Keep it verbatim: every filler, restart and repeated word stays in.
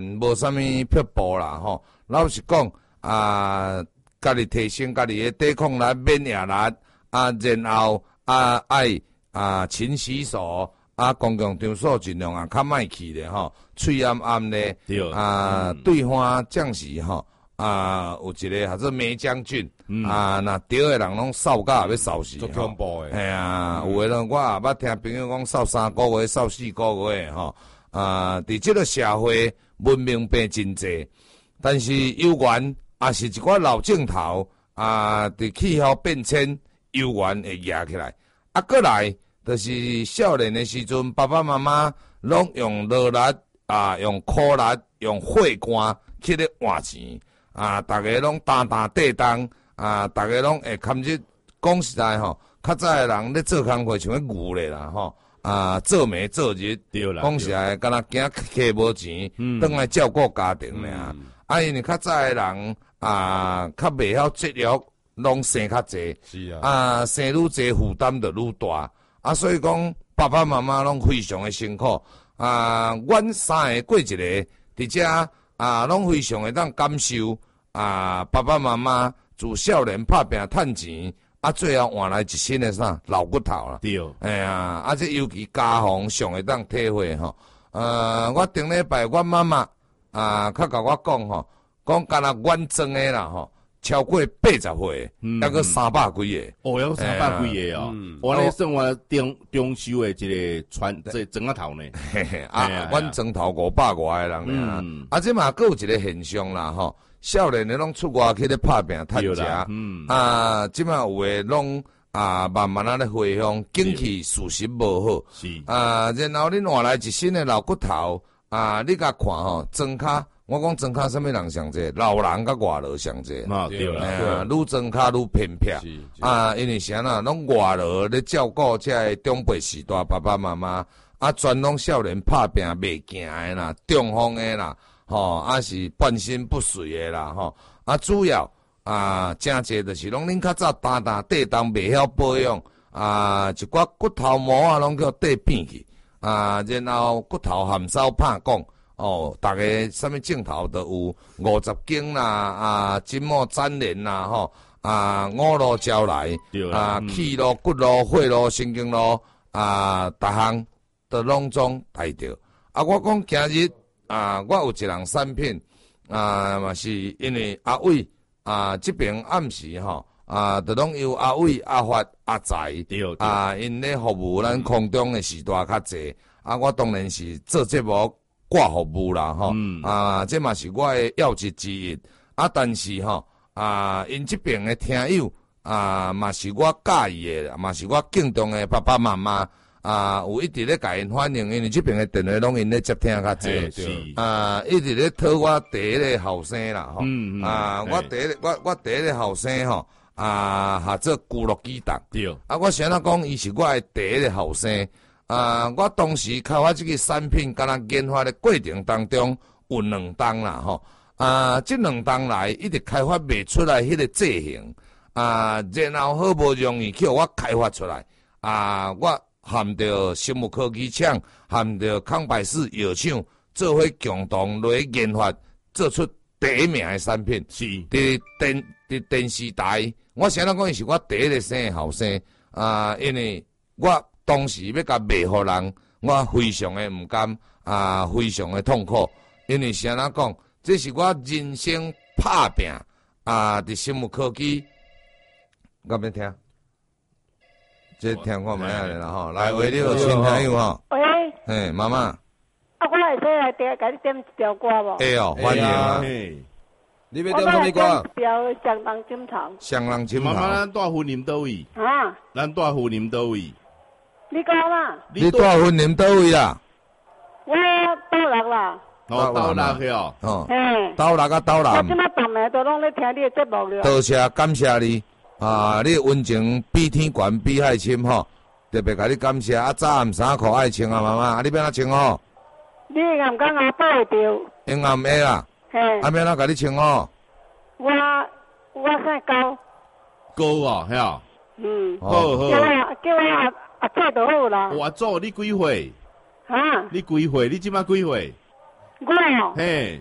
无啥物撇步啦吼。老实讲啊，家己提升家己诶抵抗力、免疫力啊，然后啊爱啊勤洗手。啊，公共场所尽量啊，较莫去咧吼，喙暗暗咧，啊，嗯、对方将士吼，啊，有一个或者梅将军，嗯、啊，若着诶人拢扫甲要扫死， 足恐怖诶， 哎呀，有诶人我也捌听朋友讲扫三个月、扫四个月吼，啊，伫即个社会文明病真济，但是有缘也是一寡老镜头啊，伫气候变迁有缘会压起来，啊，过来。就是少年的时阵，爸爸妈妈拢用劳力啊，用苦力，用血汗去咧换钱啊，大家拢担担地当啊，大家拢会堪去讲实在吼，较早的人咧做工课像咧牛咧啦吼啊，做暝做日，讲实在，敢若惊客无钱，倒来照顾家庭尔。啊，因为较早的人啊，较袂晓节约，拢生较济，是啊，啊，生愈济负担就愈大。啊，所以讲爸爸妈妈拢非常的辛苦啊！阮三个过一个，伫遮啊，拢非常的当感受啊！爸爸妈妈自少年拍拼趁钱，啊，最后换来一身的啥老骨头啦。对，哎呀，啊，这尤其家访上会当体会吼。呃，我顶礼拜阮妈妈啊，较甲我讲吼，讲敢若阮庄的啦吼。超过八十岁，抑个三百几个， 哦，要三百几个哦。我咧算我中中秋的一个传这整个头呢， 嘿嘿啊，阮庄头五百外个人尔，啊，这嘛佫有一个现象啦吼，少年的拢出外去咧拍拼趁食，啊，即嘛有诶拢啊慢慢啊咧回乡，景气事实无好，是啊，然后恁换来一身的老骨头，啊，你甲看吼，庄骹。我讲庄骹什么人上济？老人甲外劳上济。啊，对啦，啊，愈庄骹愈偏僻。啊，因为啥啦？拢外劳咧照顾遮个长辈时代爸爸妈妈，啊，全拢少年拍拼袂行诶啦，中风诶啦，吼，啊是半身不遂诶啦，吼，啊主要啊，真济就是拢恁较早担担地当袂晓保养，啊，一寡骨头毛啊，拢叫地变去，啊，然后骨头含梢拍讲。哦，大家什么镜头都有五十斤啦，啊，筋膜粘连啦，吼，啊，五路招来，啊，气路、骨路、血路、神经路，啊，逐项都拢总带着。啊，我讲今日啊，我有一人产品啊，嘛是因为阿伟啊，这边暗时吼啊，都拢由阿伟、阿发、阿财啊，因咧服务咱空中的时代较济。啊，我当然是做节目。挂服务啦，吼、嗯、啊，这嘛是我的要职之一啊。但是吼啊，因这边的听友啊，嘛是我介意的，嘛是我敬重的爸爸妈妈啊，有一直咧甲因反映，因为这边的电话拢因咧接听较济啊，一直咧讨我第一个后生啦，吼、嗯嗯、啊，我第一个我我第一个后生吼啊，合做咕噜鸡蛋，对啊，我想要讲，伊是我的第一个后生。啊！我当时开发这个产品，敢若研发的过程当中有两档啦，吼啊！这两档来一直开发袂出来迄个剂型啊，然后好不容易去我开发出来啊！我含着生物科技厂，含着康百氏药厂，做伙共同来研发，做出第一名的产品。是，伫电伫电视台，我想到讲伊是我第一个生的后生啊，因为我。当时要甲卖互人，我非常的毋甘啊，非常的痛苦，因为是安怎讲，这是我人生拍拼啊！伫生物科技，我要听，这听看卖啊啦吼，来为你有新朋友吼。 喂， 嘿，妈妈。啊， 我会使来点，甲你点一条歌无？ 会哦，欢迎啊！ 你要点什么歌？ 一条香囊金头。 香囊金头。 妈妈，咱大婚啉倒位？ 啊？ 咱大婚啉倒位？ 你讲啦？ 你大婚啉倒位啦？ 我倒六啦。 哦，倒六去哦。 哦。嘿。倒六啊，倒六。 我即马逐暝都拢咧听你的节目了。 多谢，感谢你啊！你温情比天悬，比海深吼，特别甲你感谢。啊，早暗衫裤爱穿啊，妈妈，啊，你要哪穿吼？ 你暗讲阿爸会着？ 用暗下啦。嘿。啊，要哪甲你穿吼？ 我我姓高。 高哦，嘿啊。 嗯。 好好。 叫我叫我。啊，做就好啦。 我做你几岁？ 哈？ 你几岁？你即马几岁？ 我哦， 嘿。